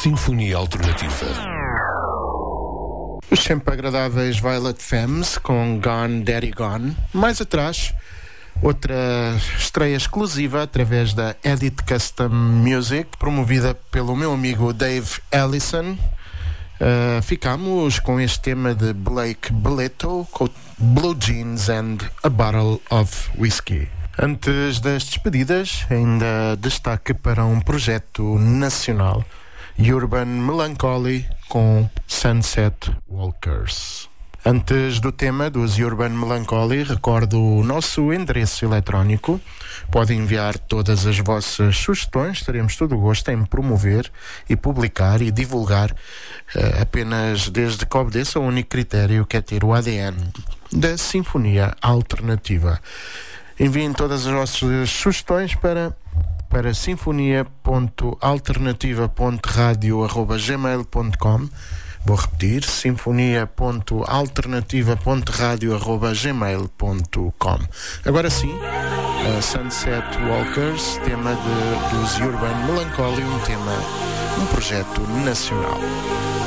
Sinfonia Alternativa. Os sempre agradáveis Violet Femmes com Gone Daddy Gone. Mais atrás, outra estreia exclusiva através da Edit Custom Music, promovida pelo meu amigo Dave Ellison. Ficamos com este tema de Blake Belletto, com Blue Jeans and a Bottle of Whiskey. Antes das despedidas, ainda destaque para um projeto nacional, Urban Melancholy com Sunset Walkers. Antes do tema dos Urban Melancholy, recordo o nosso endereço eletrónico. Podem enviar todas as vossas sugestões, teremos todo o gosto em promover e publicar e divulgar, apenas desde que obedeça ao único critério, que é ter o ADN da Sinfonia Alternativa. Enviem todas as vossas sugestões para sinfonia.alternativa.radio@gmail.com. Vou repetir, sinfonia.alternativa.radio@gmail.com. Agora sim, Sunset Walkers, tema dos Urban Melancholy, um projeto nacional.